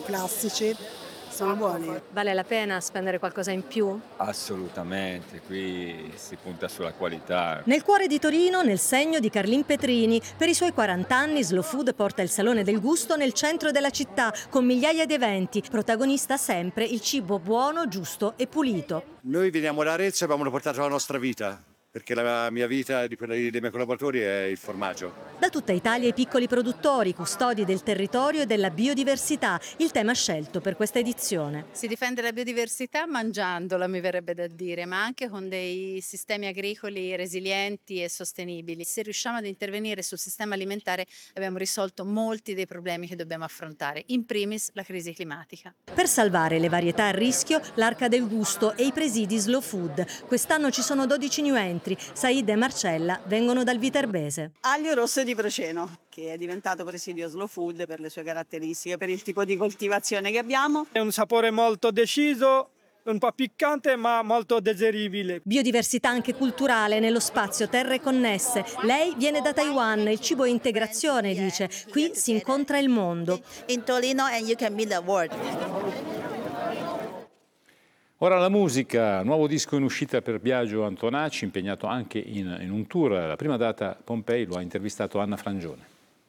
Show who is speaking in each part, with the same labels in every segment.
Speaker 1: classici, sono buoni.
Speaker 2: Vale la pena spendere qualcosa in più?
Speaker 3: Assolutamente, qui si punta sulla qualità.
Speaker 2: Nel cuore di Torino, nel segno di Carlin Petrini, per i suoi 40 anni Slow Food porta il Salone del Gusto nel centro della città, con migliaia di eventi, protagonista sempre il cibo buono, giusto e pulito.
Speaker 4: Noi veniamo da Arezzo e abbiamo portato la nostra vita, perché la mia vita e di quella dei miei collaboratori è il formaggio.
Speaker 2: Da tutta Italia i piccoli produttori, custodi del territorio e della biodiversità, il tema scelto per questa edizione.
Speaker 5: Si difende la biodiversità mangiandola, mi verrebbe da dire, ma anche con dei sistemi agricoli resilienti e sostenibili. Se riusciamo ad intervenire sul sistema alimentare abbiamo risolto molti dei problemi che dobbiamo affrontare, in primis la crisi climatica.
Speaker 2: Per salvare le varietà a rischio, l'Arca del Gusto e i presidi Slow Food. Quest'anno ci sono 12 new entry. Saida e Marcella vengono dal Viterbese.
Speaker 1: Aglio rosso di Preceno, che è diventato presidio Slow Food per le sue caratteristiche, per il tipo di coltivazione che abbiamo.
Speaker 6: È un sapore molto deciso, un po' piccante ma molto digeribile.
Speaker 2: Biodiversità anche culturale nello spazio Terre Connesse. Lei viene da Taiwan, il cibo è integrazione, dice. Qui si incontra il mondo.
Speaker 7: In Torino and you can meet the world.
Speaker 8: Ora la musica, nuovo disco in uscita per Biagio Antonacci, impegnato anche in un tour. La prima data Pompei, lo ha intervistato Anna Frangione.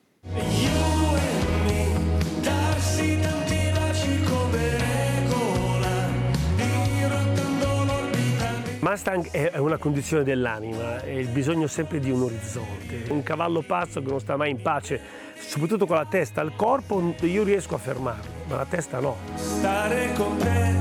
Speaker 6: Mustang è una condizione dell'anima, è il bisogno sempre di un orizzonte. Un cavallo pazzo che non sta mai in pace, soprattutto con la testa. Il corpo io riesco a fermarlo, ma la testa no. Stare con te.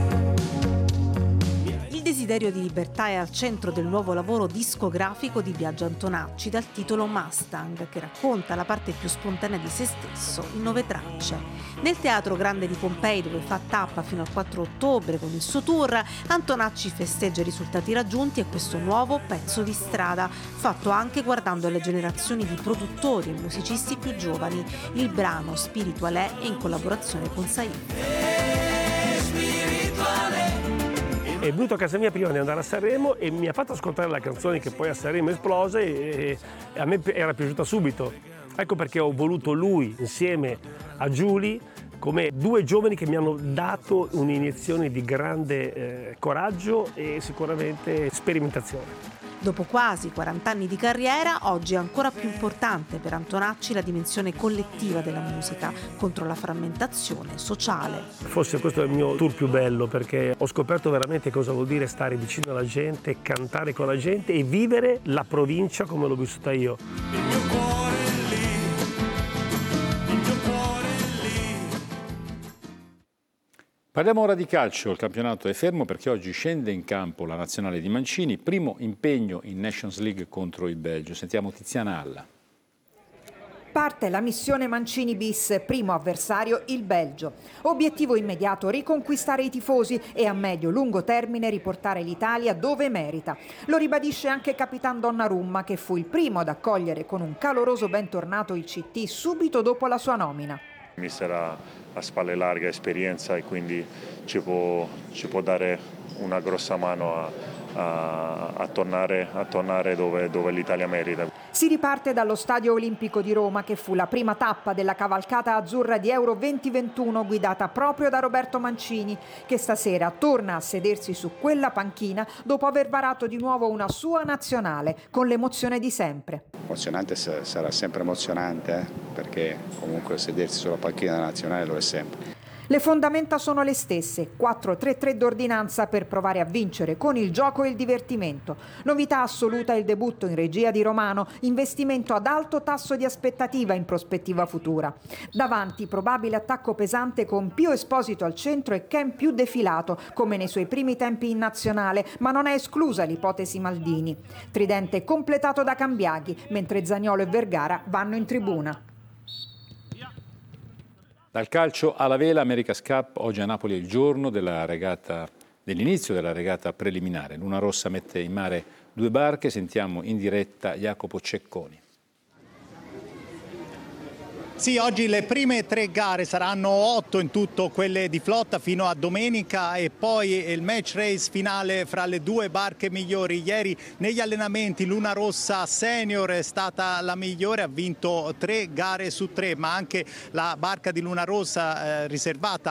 Speaker 9: Il desiderio di libertà è al centro del nuovo lavoro discografico di Biagio Antonacci dal titolo Mustang, che racconta la parte più spontanea di se stesso in 9 tracce. Nel Teatro Grande di Pompei, dove fa tappa fino al 4 ottobre con il suo tour, Antonacci festeggia i risultati raggiunti e questo nuovo pezzo di strada, fatto anche guardando alle generazioni di produttori e musicisti più giovani. Il brano Spiritual è in collaborazione con Said.
Speaker 6: È venuto a casa mia prima di andare a Sanremo e mi ha fatto ascoltare la canzone che poi a Sanremo esplose e a me era piaciuta subito. Ecco perché ho voluto lui insieme a Giulia come 2 giovani che mi hanno dato un'iniezione di grande coraggio e sicuramente sperimentazione.
Speaker 9: Dopo quasi 40 anni di carriera, oggi è ancora più importante per Antonacci la dimensione collettiva della musica contro la frammentazione sociale.
Speaker 6: Forse questo è il mio tour più bello perché ho scoperto veramente cosa vuol dire stare vicino alla gente, cantare con la gente e vivere la provincia come l'ho vissuta io. Il mio cuore è lì, il mio cuore è lì.
Speaker 8: Parliamo ora di calcio, il campionato è fermo perché oggi scende in campo la nazionale di Mancini, primo impegno in Nations League contro il Belgio. Sentiamo Tiziana Alla.
Speaker 10: Parte la missione Mancini bis, primo avversario il Belgio. Obiettivo immediato riconquistare i tifosi e a medio-lungo termine riportare l'Italia dove merita. Lo ribadisce anche Capitan Donnarumma che fu il primo ad accogliere con un caloroso bentornato il CT subito dopo la sua nomina.
Speaker 11: Mister ha a spalle larga esperienza e quindi ci può dare una grossa mano a tornare dove l'Italia merita.
Speaker 10: Si riparte dallo Stadio Olimpico di Roma che fu la prima tappa della cavalcata azzurra di Euro 2021 guidata proprio da Roberto Mancini che stasera torna a sedersi su quella panchina dopo aver varato di nuovo una sua nazionale con l'emozione di sempre.
Speaker 12: Emozionante sarà sempre emozionante perché comunque sedersi sulla panchina nazionale lo è sempre.
Speaker 10: Le fondamenta sono le stesse, 4-3-3 d'ordinanza per provare a vincere con il gioco e il divertimento. Novità assoluta il debutto in regia di Romano, investimento ad alto tasso di aspettativa in prospettiva futura. Davanti probabile attacco pesante con Pio Esposito al centro e Ken più defilato, come nei suoi primi tempi in nazionale, ma non è esclusa l'ipotesi Maldini. Tridente completato da Cambiaghi, mentre Zaniolo e Vergara vanno in tribuna.
Speaker 8: Dal calcio alla vela, America's Cup, oggi a Napoli è il giorno dell'inizio della regata preliminare. Luna Rossa mette in mare 2 barche, sentiamo in diretta Jacopo Cecconi.
Speaker 13: Sì, oggi le prime 3 gare saranno 8 in tutto, quelle di flotta fino a domenica e poi il match race finale fra le 2 barche migliori. Ieri negli allenamenti Luna Rossa Senior è stata la migliore, ha vinto 3 gare su 3, ma anche la barca di Luna Rossa riservata